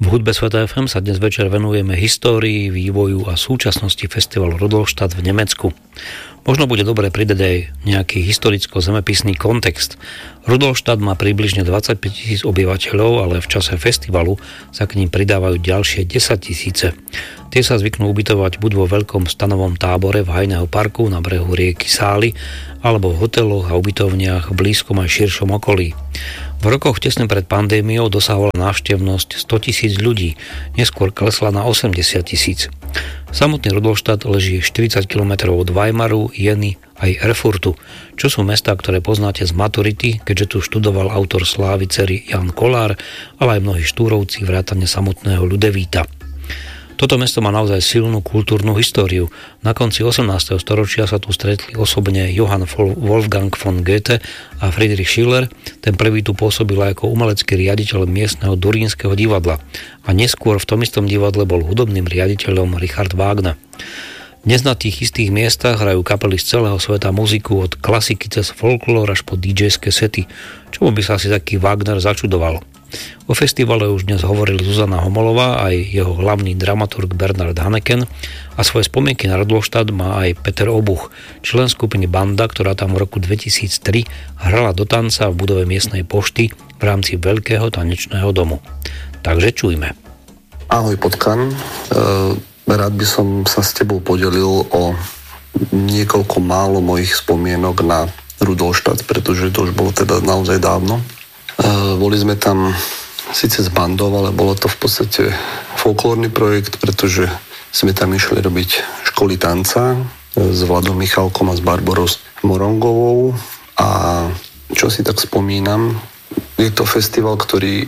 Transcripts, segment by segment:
V hudbe Sveta FM sa dnes večer venujeme histórii, vývoju a súčasnosti festivalu Rudolstadt v Nemecku. Možno bude dobre pridať aj nejaký historicko-zemepisný kontext. Rudolstadt má približne 25 000 obyvateľov, ale v čase festivalu sa k ním pridávajú ďalšie 10 000. Tie sa zvyknú ubytovať buď vo veľkom stanovom tábore v hajného parku na brehu rieky Sály, alebo v hoteloch a ubytovniach v blízkom aj širšom okolí. V rokoch tesne pred pandémiou dosahovala návštevnosť 100 000 ľudí, neskôr klesla na 80 000. Samotný Rudolstadt leží 40 km od Weimaru, Jeny aj Erfurtu, čo sú mestá, ktoré poznáte z maturity, keďže tu študoval autor slávy dcery Jan Kolár, ale aj mnohí štúrovci vrátane samotného Ľudevíta. Toto mesto má naozaj silnú kultúrnu históriu. Na konci 18. storočia sa tu stretli osobne Johann Wolfgang von Goethe a Friedrich Schiller. Ten prvý tu pôsobil ako umelecký riaditeľ miestneho Durínskeho divadla a neskôr v tom istom divadle bol hudobným riaditeľom Richard Wagner. Dnes na tých istých miestach hrajú kapely z celého sveta muziku od klasiky cez folklór až po DJ-ské sety, čomu by sa asi taký Wagner začudoval. O festivale už dnes hovorili Zuzana Homolová aj jeho hlavný dramaturg Bernard Haneken a svoje spomienky na Rudolstadt má aj Peter Obuch, člen skupiny Banda, ktorá tam v roku 2003 hrala do tanca v budove miestnej pošty v rámci veľkého tanečného domu. Takže čujme. Ahoj Potkan, rád by som sa s tebou podelil o niekoľko málo mojich spomienok na Rudolstadt, pretože to už bolo teda naozaj dávno. Boli sme tam síce s bandou, ale bolo to v podstate folklórny projekt, pretože sme tam išli robiť školy tanca s Vladom Michalkom a s Barborou Morongovou a čo si tak spomínam, je to festival, ktorý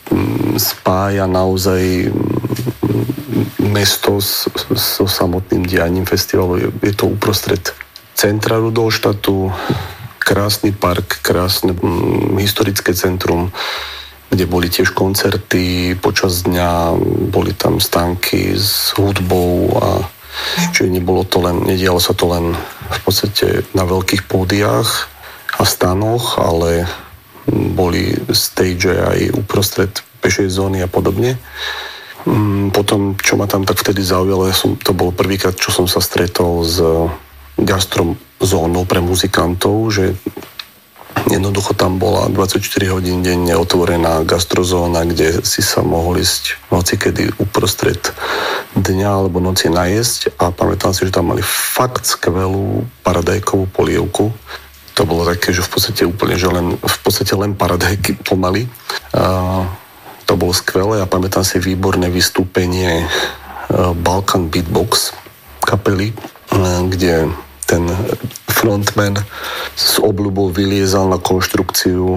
spája naozaj mesto so samotným dianím festivalu. Je to uprostred centra Rudolstadtu, krásny park, krásne historické centrum, kde boli tiež koncerty počas dňa, boli tam stánky s hudbou a čiže nedialo sa to len v podstate na veľkých pódiách a stanoch, ale boli stage aj uprostred pešej zóny a podobne. Potom, čo ma tam tak vtedy zaujalo, to bol prvýkrát, čo som sa stretol s gastrozónou pre muzikantov, že jednoducho tam bola 24 hodín denne otvorená gastrozóna, kde si sa mohol ísť hocikedy uprostred dňa alebo noci najesť a pamätám si, že tam mali fakt skvelú paradajkovú polievku. To bolo také, že v podstate úplne, že len paradajky pomaly. To bolo skvelé a pamätám si výborné vystúpenie Balkan Beatbox kapely, kde ten frontman s obľubou vyliezal na konštrukciu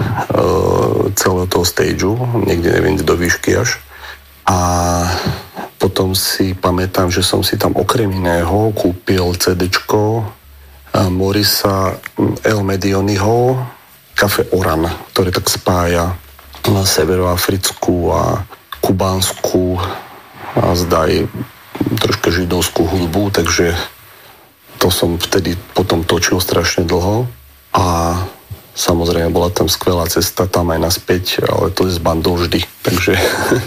celého toho stageu, niekde neviem, do výšky až. A potom si pamätám, že som si tam okrem iného kúpil CDčko Morisa El Medionyho Café Oran, ktoré tak spája na severoafrickú a kubánsku a zdaj troška židovskú hudbu, takže to som vtedy potom točil strašne dlho a samozrejme bola tam skvelá cesta tam aj naspäť, ale to je s bandou vždy, takže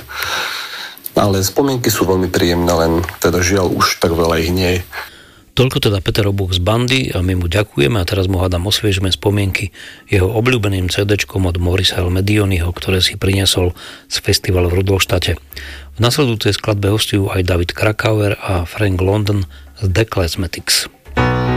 ale spomienky sú veľmi príjemné, len teda žiaľ už tak veľa ich nie je. Toľko teda Peter Obuch z Bandy a my mu ďakujeme a teraz mu hádam osviežme spomienky jeho obľúbeným CD-čkom od Morisa El Medionyho, ktoré si priniesol z festivalu v Rudolstadte. V nasledujúcej skladbe hostujú aj David Krakauer a Frank London z The Classmatics.